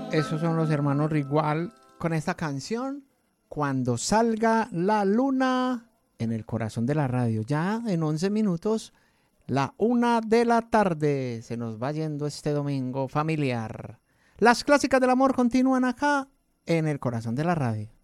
Esos son los hermanos Rigual con esta canción, Cuando salga la luna, en el corazón de la radio. Ya en 11 minutos, la 1 de la tarde. Se nos va yendo este domingo familiar. Las clásicas del amor continúan acá, en el corazón de la radio.